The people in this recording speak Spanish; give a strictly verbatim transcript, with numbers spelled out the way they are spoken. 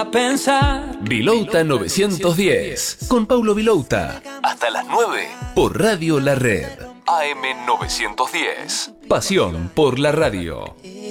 a pensar. Vilouta novecientos diez, con Paulo Vilouta. Hasta las nueve, por Radio La Red. A M novecientos diez. Pasión por la radio.